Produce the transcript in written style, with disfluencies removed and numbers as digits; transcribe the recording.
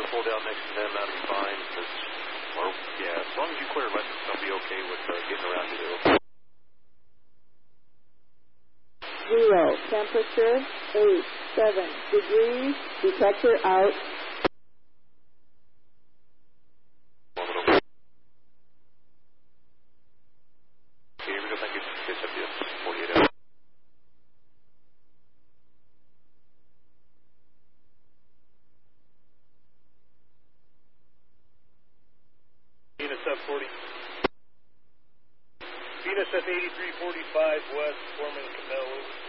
pull down next to them, that'll be fine. Or, yeah, as long as you clear electric, they'll be okay with getting around you there. 0, temperature 87 degrees, detector out. Okay, here we go, thank you. KSFDS, 48 hours. Venus F40. Venus F8345 west, forming Camel.